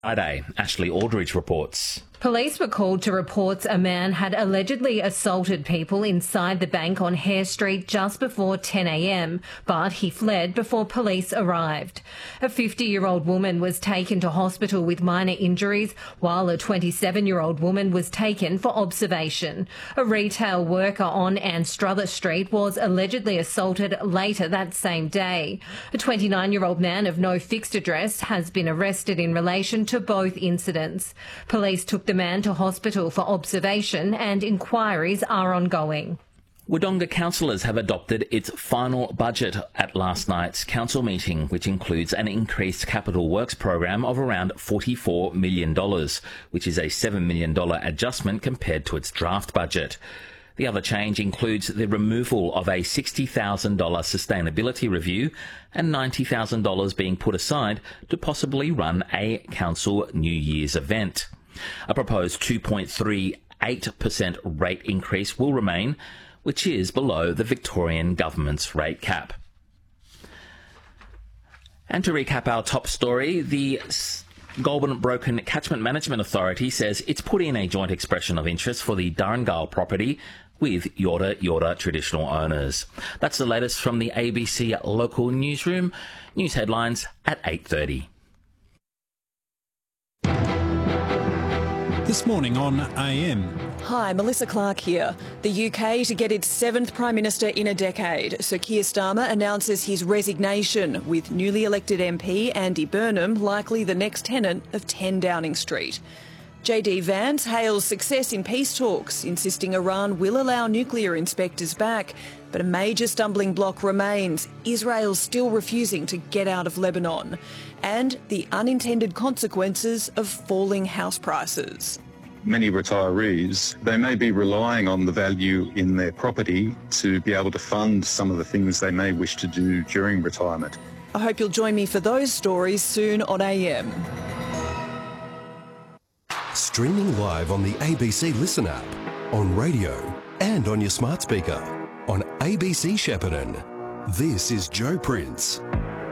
Friday, Ashley Aldridge reports. Police were called to reports a man had allegedly assaulted people inside the bank on Hare Street just before 10 a.m, but he fled before police arrived. A 50-year-old woman was taken to hospital with minor injuries, while a 27-year-old woman was taken for observation. A retail worker on Ann Struthers Street was allegedly assaulted later that same day. A 29-year-old man of no fixed address has been arrested in relation to both incidents. Police took the man to hospital for observation and inquiries are ongoing. Wodonga councillors have adopted its final budget at last night's council meeting, which includes an increased capital works program of around $44 million, which is a $7 million adjustment compared to its draft budget. The other change includes the removal of a $60,000 sustainability review and $90,000 being put aside to possibly run a council New Year's event. A proposed 2.38% rate increase will remain, which is below the Victorian government's rate cap. And to recap our top story, the Goulburn Broken Catchment Management Authority says it's put in a joint expression of interest for the Durrangale property with Yorta Yorta traditional owners. That's the latest from the ABC local newsroom. News headlines at 8:30. This morning on AM. Hi, Melissa Clark here. The UK to get its seventh Prime Minister in a decade. Sir Keir Starmer announces his resignation, with newly elected MP Andy Burnham likely the next tenant of 10 Downing Street. JD Vance hails success in peace talks, insisting Iran will allow nuclear inspectors back. But a major stumbling block remains: Israel still refusing to get out of Lebanon. And the unintended consequences of falling house prices. Many retirees, they may be relying on the value in their property to be able to fund some of the things they may wish to do during retirement. I hope you'll join me for those stories soon on AM. Streaming live on the ABC Listen app, on radio and on your smart speaker. On ABC Shepparton, this is Joe Prince.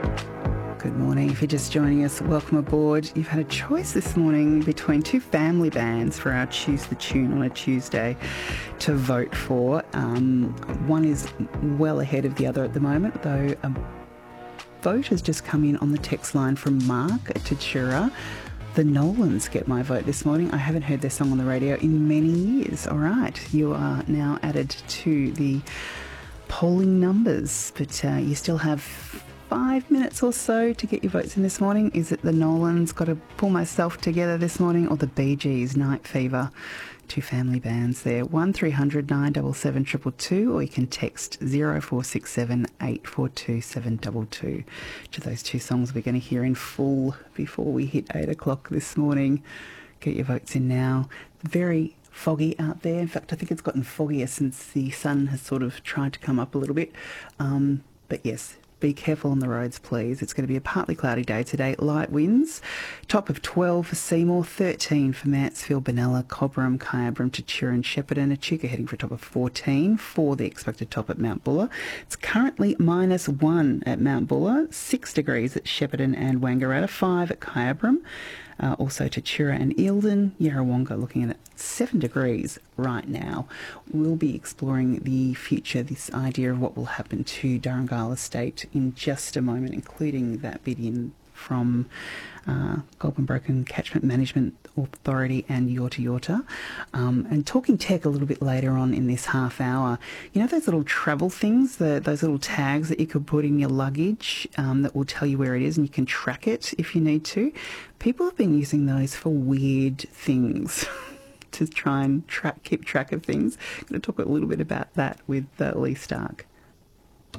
Good morning. If you're just joining us, welcome aboard. You've had a choice this morning between two family bands for our Choose the Tune on a Tuesday to vote for. One is well ahead of the other at the moment, though a vote has just come in on the text line from Mark at Tachura. The Nolans get my vote this morning. I haven't heard their song on the radio in many years. All right, you are now added to the polling numbers, but you still have 5 minutes or so to get your votes in this morning. Is it the Nolans, Got to Pull Myself Together this morning, or the Bee Gees, Night Fever? Two family bands there. 1300 977 222, or you can text 0467 842 722 to those two songs we're going to hear in full before we hit 8 o'clock this morning. Get your votes in now. Very foggy out there. In fact, I think it's gotten foggier since the sun has sort of tried to come up a little bit. But yes, be careful on the roads, please. It's going to be a partly cloudy day today. Light winds. Top of 12 for Seymour, 13 for Mansfield, Benalla, Cobram, Kyabram, Tachura and Shepparton. Echuca heading for a top of 14 for the expected top at Mount Buller. It's currently -1 at Mount Buller, 6 degrees at Shepparton and Wangaratta, 5 at Kyabram. Also Tachura and Eildon. Yarrawonga looking at 7 degrees right now. We'll be exploring the future, this idea of what will happen to Durrangale Estate in just a moment, including that bid in from Goulburn Broken Catchment Management Authority and Yorta Yorta. And talking tech a little bit later on in this half hour. You know those little travel things, those little tags that you could put in your luggage that will tell you where it is and you can track it if you need to? People have been using those for weird things to try and keep track of things. I'm going to talk a little bit about that with Lee Stark.